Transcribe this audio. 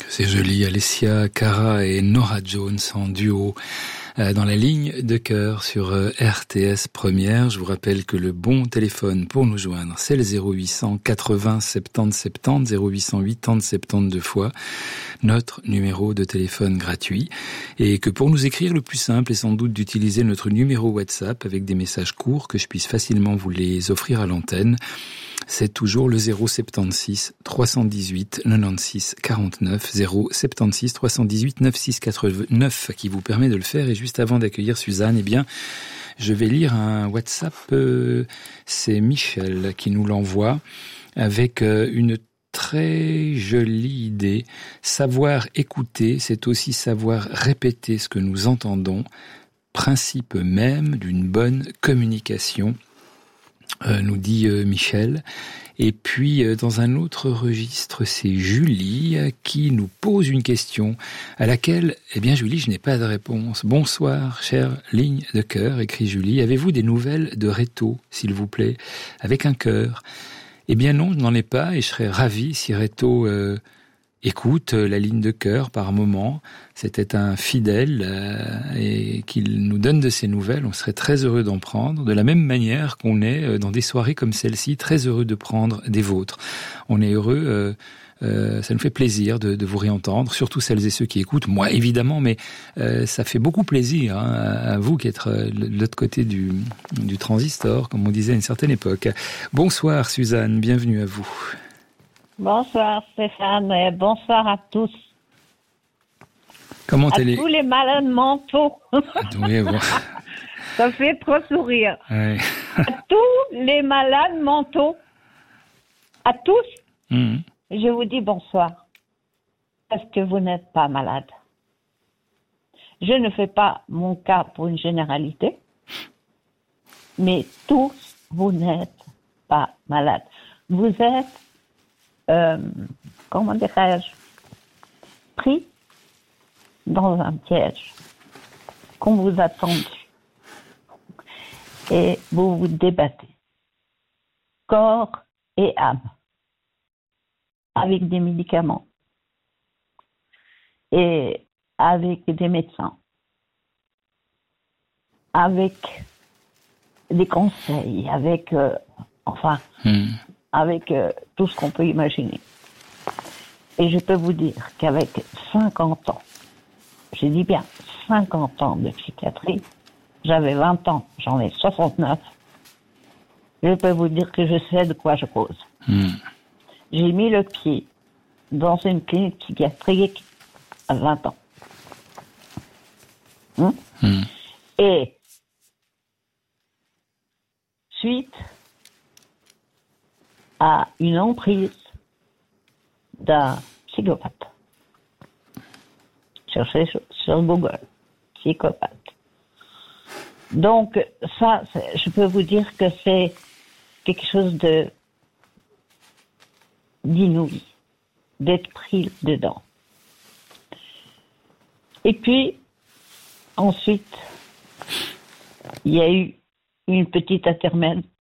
C'est joli, Alessia Cara et Norah Jones en duo dans la ligne de cœur sur RTS Première. Je vous rappelle que le bon téléphone pour nous joindre, c'est le 0800 80 70 70, 0800 80 72 fois, notre numéro de téléphone gratuit. Et que pour nous écrire, le plus simple est sans doute d'utiliser notre numéro WhatsApp avec des messages courts que je puisse facilement vous les offrir à l'antenne. C'est toujours le 076 318 96 49, 076 318 96 89 qui vous permet de le faire. Et juste avant d'accueillir Suzanne, eh bien, je vais lire un WhatsApp, c'est Michel qui nous l'envoie avec une très jolie idée. Savoir écouter, c'est aussi savoir répéter ce que nous entendons, principe même d'une bonne communication. Nous dit Michel. Et puis, dans un autre registre, c'est Julie qui nous pose une question à laquelle, eh bien, Julie, je n'ai pas de réponse. Bonsoir, chère ligne de cœur, écrit Julie. Avez-vous des nouvelles de Reto, s'il vous plaît, avec un cœur? Eh bien non, je n'en ai pas et je serais ravi si Reto écoute la ligne de cœur par moment. C'était un fidèle et qu'il nous donne de ses nouvelles. On serait très heureux d'en prendre. De la même manière qu'on est dans des soirées comme celle-ci, très heureux de prendre des vôtres. On est heureux, ça nous fait plaisir de vous réentendre, surtout celles et ceux qui écoutent. Moi, évidemment, mais ça fait beaucoup plaisir à vous qui êtes de l'autre côté du transistor, comme on disait à une certaine époque. Bonsoir Suzanne, bienvenue à vous. Bonsoir Stéphane et bonsoir à tous. Comment à tous les malades mentaux. Oui, bon. Ça fait trop sourire. Ouais. À tous les malades mentaux, à tous, je vous dis bonsoir. Parce que vous n'êtes pas malade. Je ne fais pas mon cas pour une généralité, mais tous, vous n'êtes pas malade. Vous êtes comment dirais-je, pris dans un piège qu'on vous a tendu et vous vous débattez, corps et âme, avec des médicaments et avec des médecins, avec des conseils, avec, avec tout ce qu'on peut imaginer. Et je peux vous dire qu'avec 50 ans, je dis bien 50 ans de psychiatrie, j'avais 20 ans, j'en ai 69, je peux vous dire que je sais de quoi je cause. J'ai mis le pied dans une clinique psychiatrique à 20 ans. Et suite à une emprise d'un psychopathe. Cherchez sur Google, psychopathe. Donc, ça, je peux vous dire que c'est quelque chose d'inouï, d'être pris dedans. Et puis, ensuite, il y a eu une petite intermède